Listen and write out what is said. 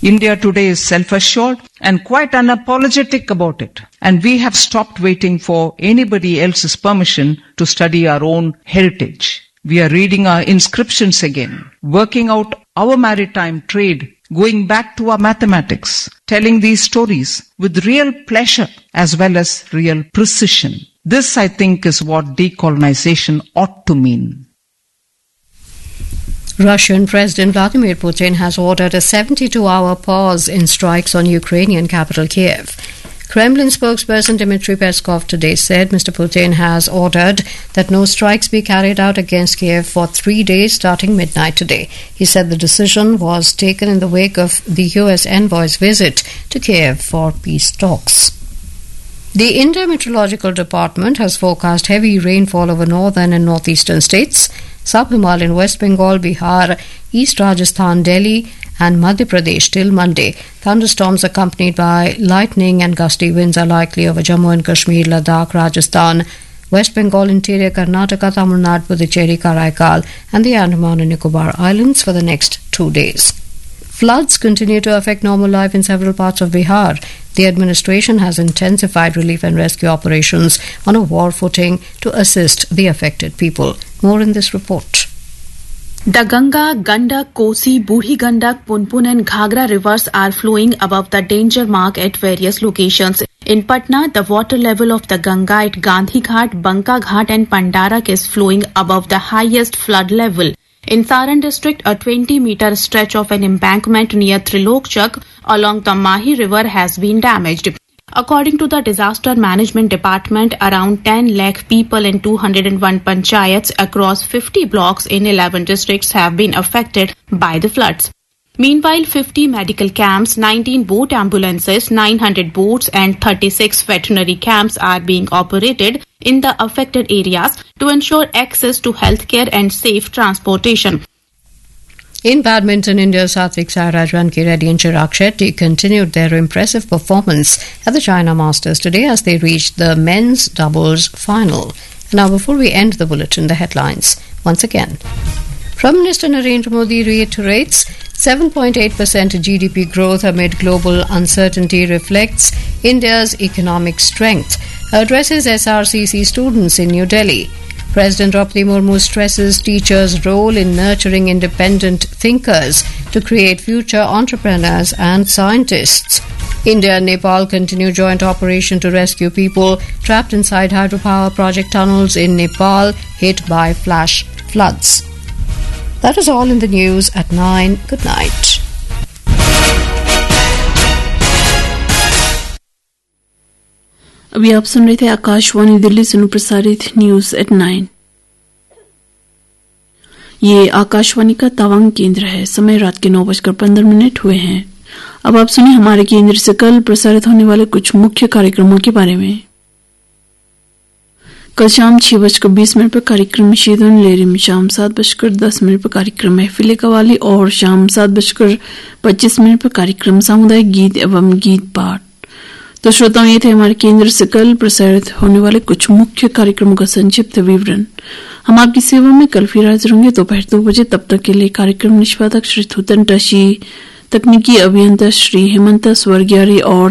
India today is self-assured and quite unapologetic about it. And we have stopped waiting for anybody else's permission to study our own heritage. We are reading our inscriptions again, working out our maritime trade, going back to our mathematics, telling these stories with real pleasure as well as real precision. This, I think, is what decolonization ought to mean. Russian President Vladimir Putin has ordered a 72-hour pause in strikes on Ukrainian capital Kiev. Kremlin spokesperson Dmitry Peskov today said Mr. Putin has ordered that no strikes be carried out against Kiev for 3 days starting midnight today. He said the decision was taken in the wake of the U.S. envoy's visit to Kiev for peace talks. The India Meteorological Department has forecast heavy rainfall over northern and northeastern states, sub-Himalayan West Bengal, Bihar, East Rajasthan, Delhi and Madhya Pradesh till Monday. Thunderstorms accompanied by lightning and gusty winds are likely over Jammu and Kashmir, Ladakh, Rajasthan, West Bengal, interior Karnataka, Tamil Nadu, Puducherry, Karaikal and the Andaman and Nicobar Islands for the next 2 days. Floods continue to affect normal life in several parts of Bihar. The administration has intensified relief and rescue operations on a war footing to assist the affected people. More in this report. The Ganga, Gandak, Kosi, Budhi Gandak, Punpun and Ghagra rivers are flowing above the danger mark at various locations. In Patna, the water level of the Ganga at Gandhi Ghat, Banka Ghat and Pandarak is flowing above the highest flood level. In Saran district, a 20-meter stretch of an embankment near Trilokchak along the Mahi river has been damaged. According to the Disaster Management Department, around 10 lakh people in 201 panchayats across 50 blocks in 11 districts have been affected by the floods. Meanwhile, 50 medical camps, 19 boat ambulances, 900 boats and 36 veterinary camps are being operated in the affected areas to ensure access to healthcare and safe transportation. In badminton, India's Satvik Sairaj, Ranki Reddy and Chirag Shetty continued their impressive performance at the China Masters today as they reached the men's doubles final. Now, before we end the bulletin, the headlines once again. Prime Minister Narendra Modi reiterates 7.8% GDP growth amid global uncertainty reflects India's economic strength. Addresses SRCC students in New Delhi. President Draupadi Murmu stresses teachers' role in nurturing independent thinkers to create future entrepreneurs and scientists. India and Nepal continue joint operation to rescue people trapped inside hydropower project tunnels in Nepal hit by flash floods. That is all in the news at 9. Good night. अभी आप सुन रहे थे आकाशवाणी दिल्ली से प्रसारित news at 9। ये आकाशवाणी का तवांग केंद्र है। समय रात के 9:15 हुए हैं। अब आप सुनिए हमारे केंद्र से कल प्रसारित होने वाले कुछ मुख्य कार्यक्रमों के बारे में। कल शाम 6:20 पर कार्यक्रम शीदन लेरी में, शाम 7:10 पर कार्यक्रम महफिल कवाली और शाम 7:25 पर कार्यक्रम सामुदायिक गीत एवं गीत पाठ। तो श्रोताओं, ये थे हमारे केंद्र से कल प्रसारित होने वाले कुछ मुख्य कार्यक्रमों का संक्षिप्त विवरण। हम आपकी सेवा में कल फिर हाजिर होंगे दोपहर 2 बजे। तब तक के लिए कार्यक्रम निष्पादक श्री थुतन टशी, तकनीकी अभियंता श्री हेमंत स्वर्गियारी और